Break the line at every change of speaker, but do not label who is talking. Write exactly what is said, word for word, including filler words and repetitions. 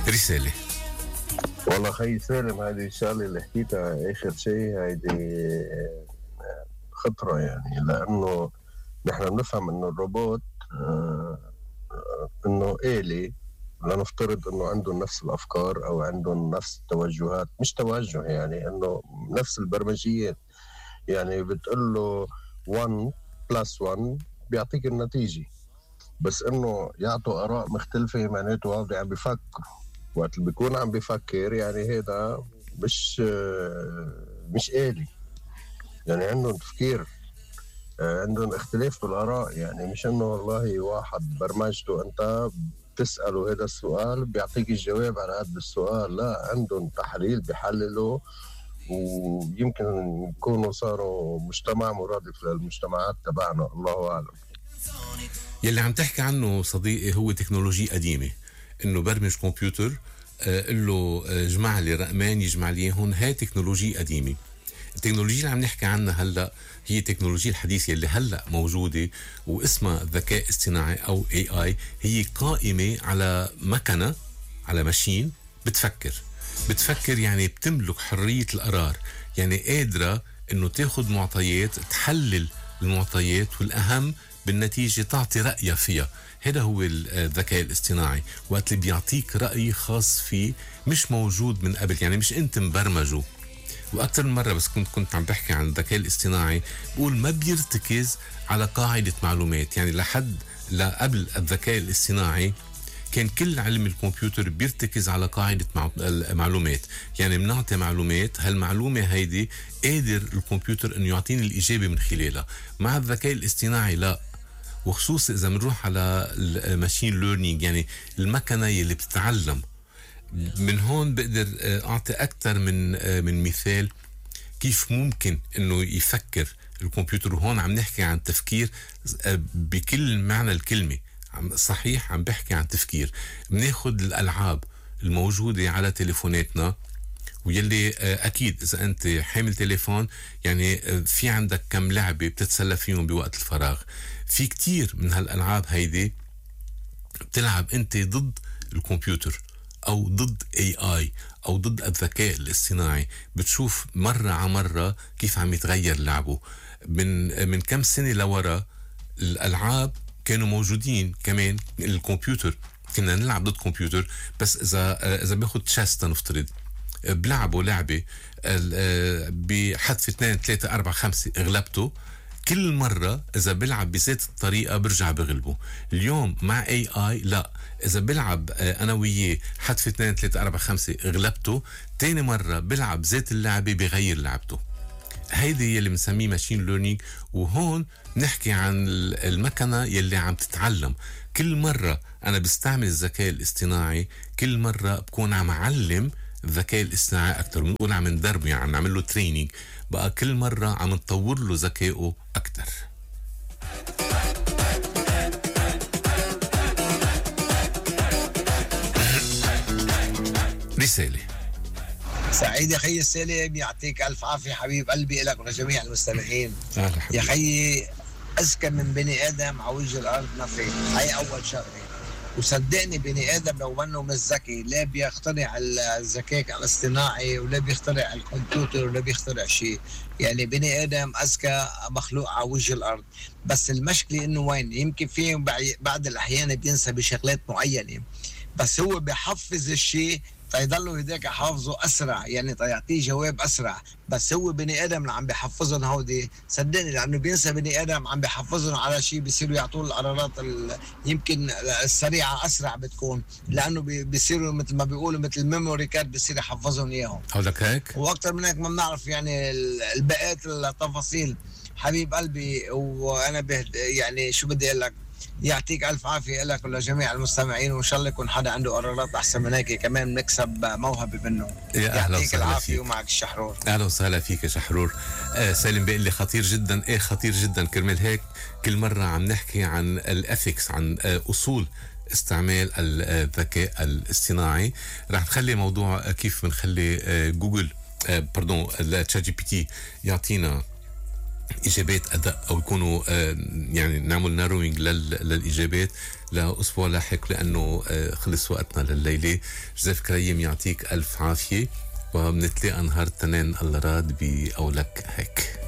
رسالة.
والله خي سالم، هذه الشغلة اللي حكيتها آخر شيء هذه خطرة يعني، لأنه نحن بنفهم إنه الروبوت آه إنه آلي، لنفترض إنه عندهم نفس الأفكار أو عندهم نفس التوجهات، مش توجه يعني إنه نفس البرمجيات. يعني بتقول له واحد بلس واحد بيعطيك النتيجة، بس إنه يعطوا آراء مختلفة معناته هذا عم بيفكر. وقت اللي بيكون عم بيفكر يعني هذا مش مش آلي، يعني عندهم تفكير، عندهم اختلاف بالآراء. يعني مش انه والله واحد برمجته انت بتسأله هذا السؤال بيعطيك الجواب على هذا السؤال، لا، عندهم تحليل بيحللوا، ويمكن يكونوا صاروا مجتمع مرادف للمجتمعات تبعنا، الله أعلم.
يلي عم تحكي عنه صديقي هو تكنولوجيا قديمة، انه برمج كمبيوتر قل له اجمع لي رقمين يجمع لي هون، هاي تكنولوجيا قديمة. التكنولوجيا اللي عم نحكي عنها هلا هي التكنولوجيا الحديثة اللي هلا موجودة واسمها ذكاء اصطناعي او اي اي. هي قائمة على مكنة، على ماشين بتفكر بتفكر يعني بتملك حرية القرار، يعني قادرة انه تاخد معطيات، تحلل المعطيات، والاهم بالنتيجة تعطي رأيها فيها. هذا هو الذكاء الاصطناعي، وقت اللي بيعطيك رأي خاص فيه مش موجود من قبل، يعني مش انت مبرمجه. واكثر من مره بس كنت كنت عم بحكي عن الذكاء الاصطناعي، بقول ما بيرتكز على قاعده معلومات. يعني لحد لا قبل الذكاء الاصطناعي كان كل علم الكمبيوتر بيرتكز على قاعده معلومات، يعني بنعطي معلومات، هالمعلومه هيدي قادر الكمبيوتر انه يعطيني الاجابه من خلالها. مع الذكاء الاصطناعي لا، وخصوصا اذا بنروح على الماشين ليرنينج، يعني المكنه اللي بتتعلم. من هون بقدر اعطي اكثر من من مثال كيف ممكن انه يفكر الكمبيوتر. وهون عم نحكي عن تفكير بكل معنى الكلمه، صحيح عم بحكي عن تفكير. بناخد الالعاب الموجوده على تليفوناتنا، ويلي اكيد اذا انت حامل تليفون يعني في عندك كم لعبه بتتسلى فيهم بوقت الفراغ. في كتير من هالالعاب هيدي بتلعب انت ضد الكمبيوتر او ضد اي اي او ضد الذكاء الاصطناعي. بتشوف مرة على مرة كيف عم يتغير لعبه. من من كم سنة لورا الالعاب كانوا موجودين كمان، الكمبيوتر كنا نلعب ضد كمبيوتر، بس اذا اذا باخد تشيس نفترض بلعبوا لعبة بحذف اثنين ثلاثة أربعة خمسة غلبته، كل مرة إذا بلعب بذات الطريقة برجع بغلبه. اليوم مع اي اي لا، إذا بلعب أنا وياه حذف اثنين ثلاثة أربعة خمسة غلبته، تاني مرة بلعب ذات اللعبة بغير لعبته. هيدي يلي بنسميه ماشين ليرنينج. وهون نحكي عن المكنة يلي عم تتعلم. كل مرة أنا بستعمل الذكاء الاصطناعي، كل مرة بكون عم أعلم الذكاء الاصطناعي أكتر، بنقول عم ندربه، يعني عم نعمل له تريننج، بقى كل مرة عم نطور له ذكائه أكتر. رسالة.
سعيد يا خي السالم، يعطيك ألف عافية حبيب قلبي، لك ولجميع المستمعين.
يا
خي أذكى من بني آدم على وجه الأرض ما في، هاي أول شغلة. وصدقني بني آدم لو منه مش ذكي لا بيخترع الذكاء الاصطناعي ولا بيخترع الكمبيوتر ولا بيخترع شيء. يعني بني آدم أذكى مخلوق على وجه الأرض، بس المشكلة إنه وين يمكن فيه بعض الأحيان بينسى بشغلات معينة، بس هو بيحفظ الشيء فيضلوا هداك حافظه اسرع، يعني يعطيه جواب اسرع. بس هو بني ادم اللي عم بيحفظهم هودي صدقني، لانه بينسى بني ادم عم بيحفظهم على شيء بيصيروا يعطوه القرارات يمكن السريعه اسرع بتكون، لانه بيصيروا مثل ما بيقولوا مثل الميموري كارد بيصير يحفظهم اياهم.
هولك هيك
واكثر من هيك ما بنعرف يعني الباقات التفاصيل حبيب قلبي. وانا بهد يعني شو بدي اقول لك، يعطيك ألف عافية لك ولجميع المستمعين، وإن شاء الله يكون حدا عنده قرارات أحسن من هيك كمان نكسب موهبة منه.
يا أهلا
يعطيك العافية
فيك.
ومعك الشحرور.
أهلا وسهلا فيك يا شحرور. آه سالم بيقول لي خطير جدا. إيه خطير جدا، كرمال هيك كل مرة عم نحكي عن الأثيكس، عن آه أصول استعمال الذكاء الاصطناعي. رح نخلي موضوع كيف بنخلي آه جوجل آه باردون تشات جي بي تي يعطينا اجابات ادق او يكونوا آه يعني نعمل ناروينج للاجابات لاسبوع لاحق، لانه آه خلص وقتنا لليله. جوزيف كريم يعطيك الف عافيه، وبنتلاقى نهار الاثنين الله راد بأولك هيك.